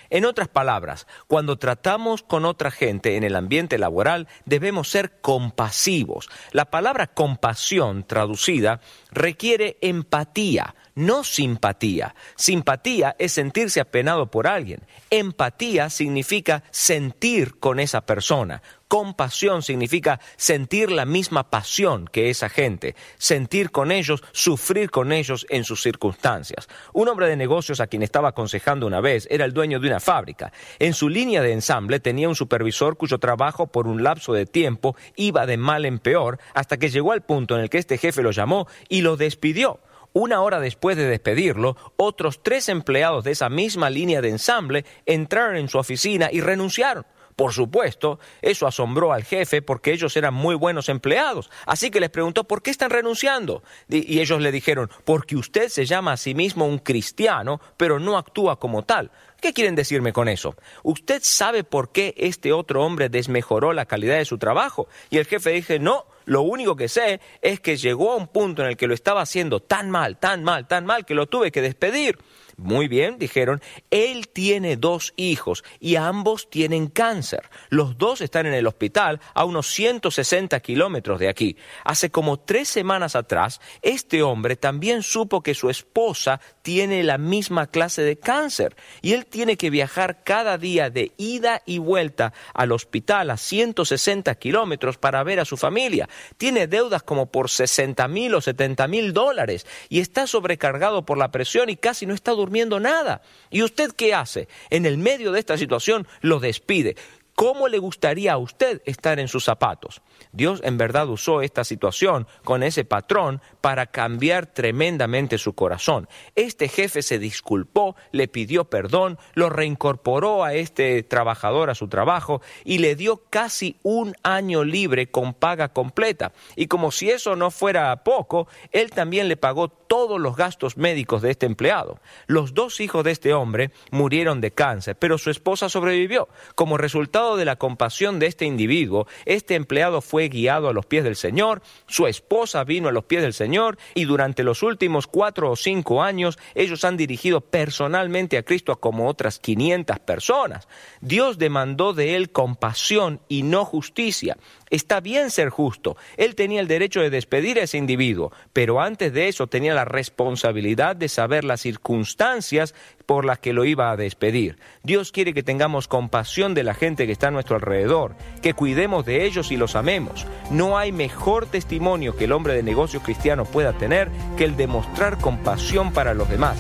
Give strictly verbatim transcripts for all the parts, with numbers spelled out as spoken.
En otras palabras, cuando tratamos con otra gente en el ambiente laboral, debemos ser compasivos. La palabra compasión, traducida, requiere empatía, no simpatía. Simpatía es sentirse apenado por alguien. Empatía significa sentir con esa persona. Compasión significa sentir la misma pasión que esa gente, sentir con ellos, sufrir con ellos en sus circunstancias. Un hombre de negocios a quien estaba aconsejando una vez era el dueño de una fábrica. En su línea de ensamble tenía un supervisor cuyo trabajo por un lapso de tiempo iba de mal en peor hasta que llegó al punto en el que este jefe lo llamó y lo despidió. Una hora después de despedirlo, otros tres empleados de esa misma línea de ensamble entraron en su oficina y renunciaron. Por supuesto, eso asombró al jefe porque ellos eran muy buenos empleados. Así que les preguntó, ¿por qué están renunciando? Y ellos le dijeron, porque usted se llama a sí mismo un cristiano, pero no actúa como tal. ¿Qué quieren decirme con eso? ¿Usted sabe por qué este otro hombre desmejoró la calidad de su trabajo? Y el jefe dijo, no, lo único que sé es que llegó a un punto en el que lo estaba haciendo tan mal, tan mal, tan mal, que lo tuve que despedir. Muy bien, dijeron, él tiene dos hijos y ambos tienen cáncer. Los dos están en el hospital a unos ciento sesenta kilómetros de aquí. Hace como tres semanas atrás, este hombre también supo que su esposa tiene la misma clase de cáncer y él tiene que viajar cada día de ida y vuelta al hospital a ciento sesenta kilómetros para ver a su familia. Tiene deudas como por sesenta mil o setenta mil dólares y está sobrecargado por la presión y casi no está durmiendo nada. ¿Y usted qué hace? En el medio de esta situación lo despide. ¿Cómo le gustaría a usted estar en sus zapatos? Dios en verdad usó esta situación con ese patrón para cambiar tremendamente su corazón. Este jefe se disculpó, le pidió perdón, lo reincorporó a este trabajador a su trabajo y le dio casi un año libre con paga completa. Y como si eso no fuera poco, él también le pagó todos los gastos médicos de este empleado. Los dos hijos de este hombre murieron de cáncer, pero su esposa sobrevivió. Como resultado de la compasión de este individuo, este empleado fue guiado a los pies del Señor, su esposa vino a los pies del Señor y durante los últimos cuatro o cinco años ellos han dirigido personalmente a Cristo a como otras quinientas personas. Dios demandó de él compasión y no justicia. Está bien ser justo. Él tenía el derecho de despedir a ese individuo, pero antes de eso tenía la responsabilidad de saber las circunstancias por las que lo iba a despedir. Dios quiere que tengamos compasión de la gente que está a nuestro alrededor, que cuidemos de ellos y los amemos. No hay mejor testimonio que el hombre de negocios cristiano pueda tener que el de mostrar compasión para los demás.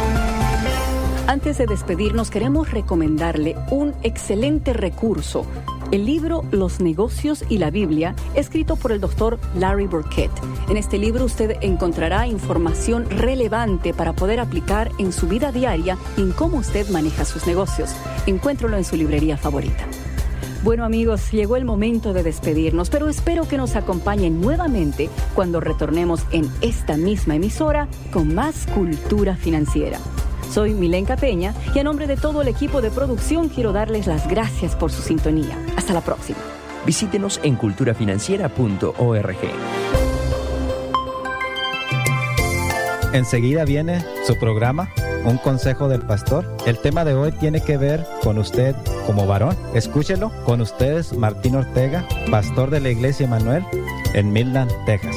Antes de despedirnos, queremos recomendarle un excelente recurso. El libro Los negocios y la Biblia, escrito por el doctor Larry Burkett. En este libro usted encontrará información relevante para poder aplicar en su vida diaria y en cómo usted maneja sus negocios. Encuéntralo en su librería favorita. Bueno amigos, llegó el momento de despedirnos, pero espero que nos acompañen nuevamente cuando retornemos en esta misma emisora con más cultura financiera. Soy Milenka Peña y a nombre de todo el equipo de producción quiero darles las gracias por su sintonía. Hasta la próxima. Visítenos en cultura financiera punto org. Enseguida viene su programa, Un Consejo del Pastor. El tema de hoy tiene que ver con usted como varón. Escúchelo. Con ustedes, Martín Ortega, pastor de la Iglesia Emanuel en Midland, Texas.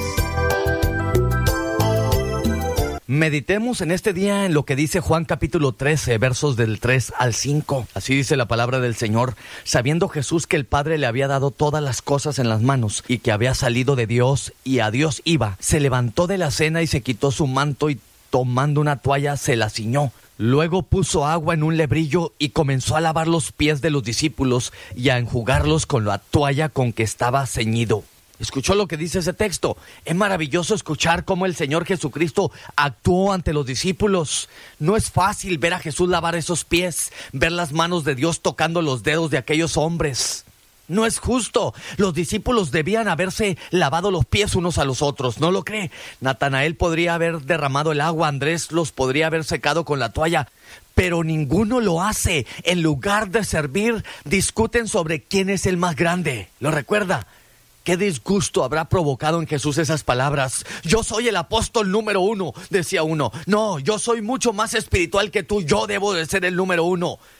Meditemos en este día en lo que dice Juan capítulo trece, versos del tres al cinco. Así dice la palabra del Señor. Sabiendo Jesús que el Padre le había dado todas las cosas en las manos y que había salido de Dios y a Dios iba, se levantó de la cena y se quitó su manto y tomando una toalla se la ciñó. Luego puso agua en un lebrillo y comenzó a lavar los pies de los discípulos y a enjugarlos con la toalla con que estaba ceñido. ¿Escuchó lo que dice ese texto? Es maravilloso escuchar cómo el Señor Jesucristo actuó ante los discípulos. No es fácil ver a Jesús lavar esos pies, ver las manos de Dios tocando los dedos de aquellos hombres. No es justo. Los discípulos debían haberse lavado los pies unos a los otros, ¿no lo cree? Natanael podría haber derramado el agua, Andrés los podría haber secado con la toalla, pero ninguno lo hace. En lugar de servir, discuten sobre quién es el más grande. ¿Lo recuerda? ¿Qué disgusto habrá provocado en Jesús esas palabras? Yo soy el apóstol número uno, decía uno. No, yo soy mucho más espiritual que tú, yo debo de ser el número uno.